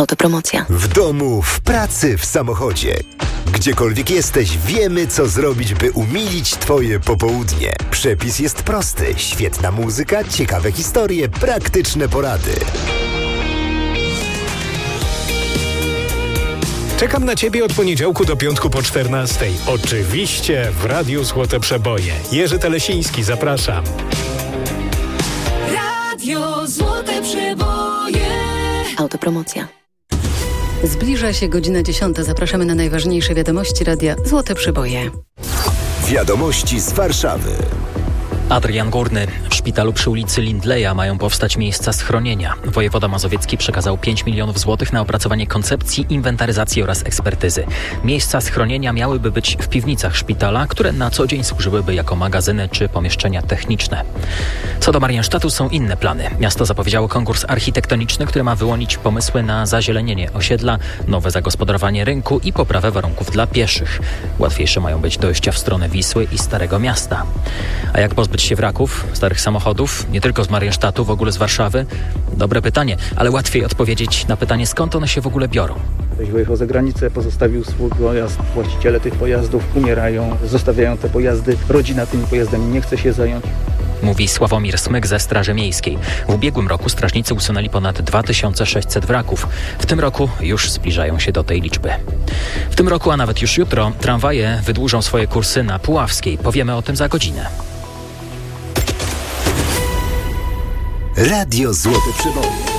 Autopromocja. W domu, w pracy, w samochodzie. Gdziekolwiek jesteś, wiemy, co zrobić, by umilić Twoje popołudnie. Przepis jest prosty. Świetna muzyka, ciekawe historie, praktyczne porady. Czekam na Ciebie od poniedziałku do piątku po 14:00. Oczywiście w Radiu Złote Przeboje. Jerzy Telesiński, zapraszam. Radio Złote Przeboje. Autopromocja. Zbliża się godzina 10:00. Zapraszamy na najważniejsze wiadomości Radia Złote Przeboje. Wiadomości z Warszawy. Adrian Górny. W szpitalu przy ulicy Lindleya mają powstać miejsca schronienia. Wojewoda mazowiecki przekazał 5 milionów złotych na opracowanie koncepcji, inwentaryzacji oraz ekspertyzy. Miejsca schronienia miałyby być w piwnicach szpitala, które na co dzień służyłyby jako magazyny czy pomieszczenia techniczne. Co do Mariensztatu są inne plany. Miasto zapowiedziało konkurs architektoniczny, który ma wyłonić pomysły na zazielenienie osiedla, nowe zagospodarowanie rynku i poprawę warunków dla pieszych. Łatwiejsze mają być dojścia w stronę Wisły i Starego Miasta. A jak pozbyć się wraków, starych samochodów, nie tylko z Mariensztatu, w ogóle z Warszawy? Dobre pytanie, ale łatwiej odpowiedzieć na pytanie, skąd one się w ogóle biorą. Ktoś wyjechał za granicę, pozostawił swój pojazd, właściciele tych pojazdów umierają, zostawiają te pojazdy, rodzina tymi pojazdami nie chce się zająć. Mówi Sławomir Smyk ze Straży Miejskiej. W ubiegłym roku strażnicy usunęli ponad 2600 wraków. W tym roku już zbliżają się do tej liczby. W tym roku, a nawet już jutro, tramwaje wydłużą swoje kursy na Puławskiej. Powiemy o tym za godzinę. Radio Złote Przeboje.